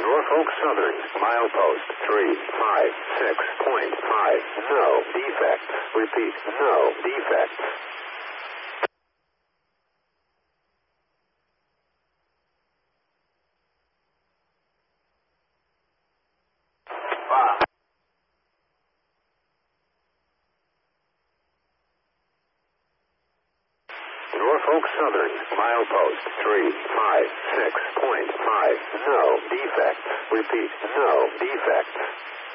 Norfolk Southern, milepost 356.5, no defects. Repeat, no defects. Norfolk Southern, milepost 356.5, no defects. Repeat, no defects.